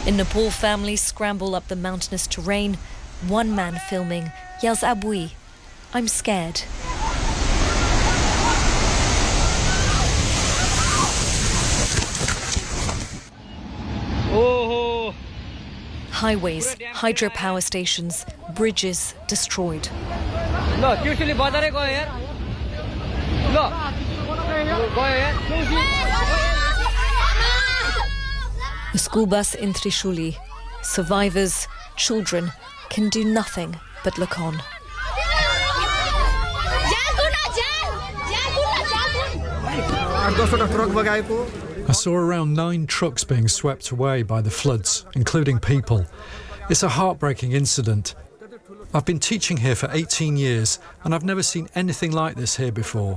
In Nepal, families scramble up the mountainous terrain. One man filming yells "Abui," "I'm scared." Oh. Highways, hydropower stations, bridges destroyed. The school bus in Trishuli. Survivors, children, can do nothing but look on. I saw around 9 trucks being swept away by the floods, including people. It's a heartbreaking incident. I've been teaching here for 18 years and I've never seen anything like this here before.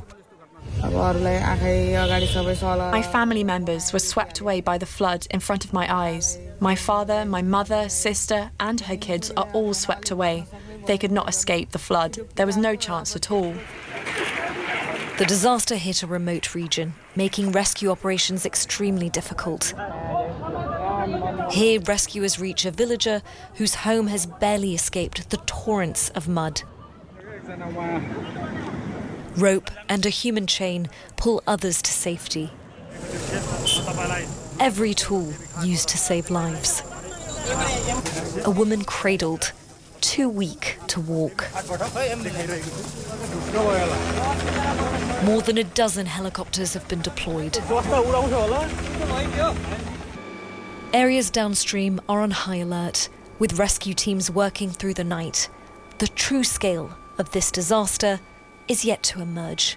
My family members were swept away by the flood in front of my eyes. My father, my mother, sister and her kids are all swept away. They could not escape the flood. There was no chance at all. The disaster hit a remote region, making rescue operations extremely difficult. Here, rescuers reach a villager whose home has barely escaped the torrents of mud. Rope and a human chain pull others to safety. Every tool used to save lives. A woman cradled, too weak to walk. More than a dozen helicopters have been deployed. Areas downstream are on high alert, with rescue teams working through the night. The true scale of this disaster is yet to emerge.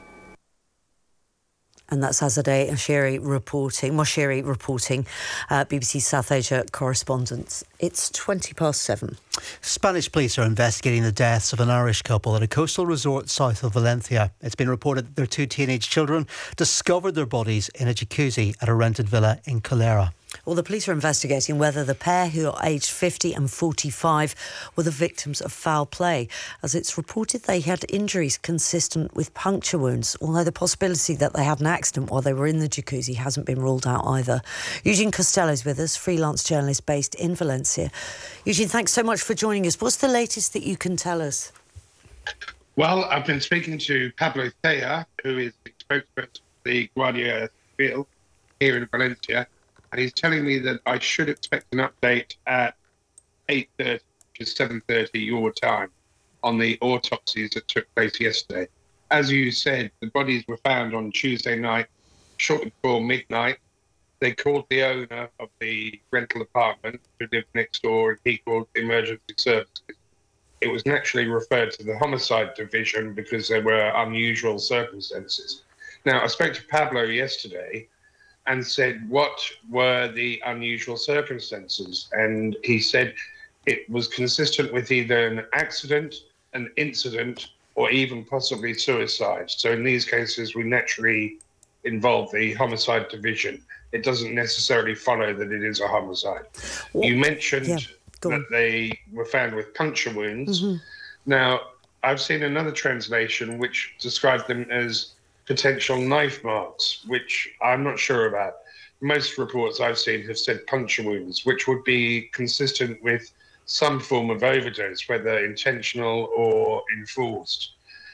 And that's Azadeh Moshiri reporting, BBC South Asia correspondent. It's 7:20. Spanish police are investigating the deaths of an Irish couple at a coastal resort south of Valencia. It's been reported that their 2 teenage children discovered their bodies in a jacuzzi at a rented villa in Calera. Well, the police are investigating whether the pair, who are aged 50 and 45, were the victims of foul play, as it's reported they had injuries consistent with puncture wounds, although the possibility that they had an accident while they were in the jacuzzi hasn't been ruled out either. Eugene Costello is with us, freelance journalist based in Valencia. Eugene, thanks so much for joining us. What's the latest that you can tell us? Well, I've been speaking to Pablo Thea, who is the spokesperson for the Guardia Civil here in Valencia, and he's telling me that I should expect an update at 8:30 to 7:30 your time on the autopsies that took place yesterday. As you said, the bodies were found on Tuesday night, shortly before midnight. They called the owner of the rental apartment who lived next door, and he called the emergency services. It was naturally referred to the homicide division because there were unusual circumstances. Now, I spoke to Pablo yesterday and said, what were the unusual circumstances? And he said it was consistent with either an accident, an incident, or even possibly suicide. So in these cases, we naturally involve the homicide division. It doesn't necessarily follow that it is a homicide. You mentioned that they were found with puncture wounds. Mm-hmm. Now, I've seen another translation which described them as potential knife marks, which I'm not sure about. Most reports I've seen have said puncture wounds, which would be consistent with some form of overdose, whether intentional or enforced.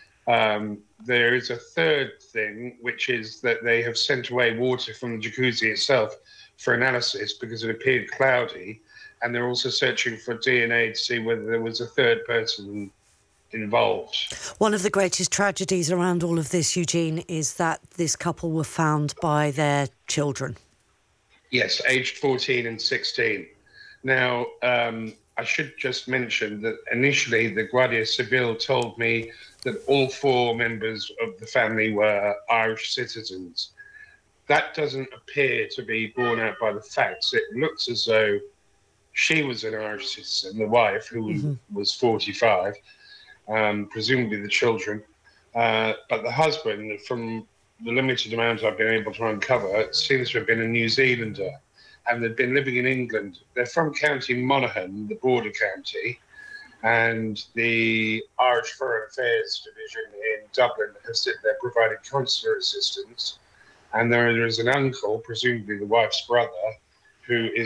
There is a third thing, which is that they have sent away water from the jacuzzi itself for analysis because it appeared cloudy, and they're also searching for DNA to see whether there was a third person involved. One of the greatest tragedies around all of this, Eugene, is that this couple were found by their children. Yes, aged 14 and 16. Now, I should just mention that initially the Guardia Civil told me that all 4 members of the family were Irish citizens. That doesn't appear to be borne out by the facts. It looks as though she was an Irish citizen, the wife, who was 45, presumably the children. But the husband, from the limited amount I've been able to uncover, seems to have been a New Zealander, and they've been living in England. They're from County Monaghan, the border county, and the Irish Foreign Affairs Division in Dublin has said they're providing consular assistance. And there is an uncle, presumably the wife's brother, who is